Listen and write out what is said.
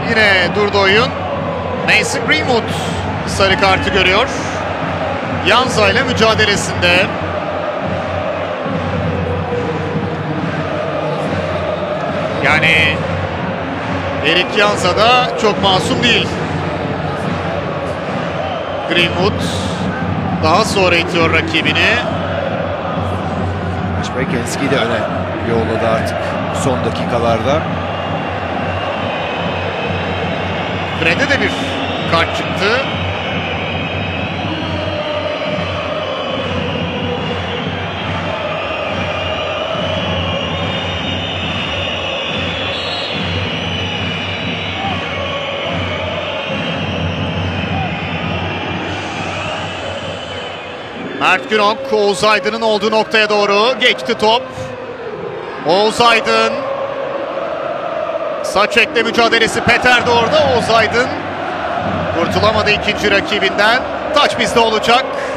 Yine durdu oyun. Mason Greenwood sarı kartı görüyor. Jansa ile mücadelesinde. Yani Erik Jansa da çok masum değil. Greenwood daha sonra itiyor rakibini. Bekenski'yi de öne yolladı artık son dakikalarda. Fred'e de bir kart çıktı. Mert Günok, Oğuz Aydın'ın olduğu noktaya doğru geçti top. Oğuz Aydın. Saçek'le mücadelesi, Peter de orada. Oğuz Aydın kurtulamadı ikinci rakibinden. Taç bizde olacak.